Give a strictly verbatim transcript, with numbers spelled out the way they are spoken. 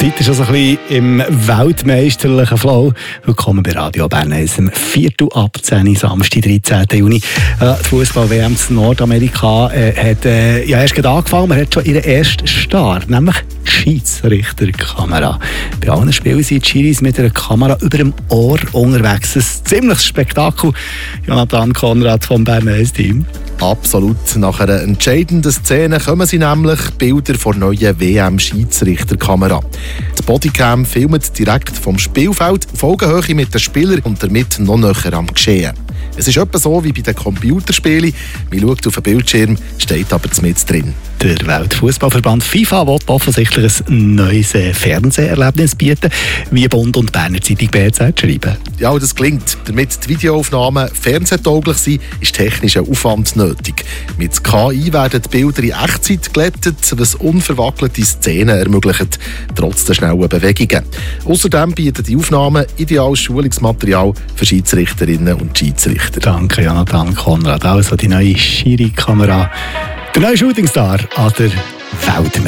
Zeit ist also ein bisschen im weltmeisterlichen Flow. Willkommen bei Radio Bern, am Viertel ab zehn, Samstag, dreizehnten Juni. Äh, die Fußball-W M in Nordamerika äh, hat äh, ja erst gerade angefangen. Man hat schon ihren ersten Star, nämlich die Schiedsrichterkamera. Bei allen Spielen sind die Schiris mit einer Kamera über dem Ohr unterwegs. Ein ziemliches Spektakel. Jonathan Konrad vom Bern eins Team. Absolut. Nach einer entscheidenden Szene kommen sie nämlich Bilder von der neuen W M-Schiedsrichterkamera. Die Bodycam filmt direkt vom Spielfeld, Folgenhöhe mit den Spielern und damit noch näher am Geschehen. Es ist etwa so wie bei den Computerspielen. Man schaut auf den Bildschirm, steht aber mit drin. Der Weltfußballverband FIFA will offensichtlich ein neues Fernseherlebnis bieten, wie Bund und Berner Zeitung B Z schreiben. Ja, das klingt. Damit die Videoaufnahmen fernsehtauglich sind, ist technischer Aufwand nötig. Mit K I werden die Bilder in Echtzeit glättet, was unverwackelte Szenen ermöglicht, trotz der schnellen Bewegungen. Außerdem bieten die Aufnahmen ideales Schulungsmaterial für Schiedsrichterinnen und Schiedsrichter. Danke, Jonathan Konrad. Also die neue Schiri-Kamera. Der neue Shootingstar an der Welt.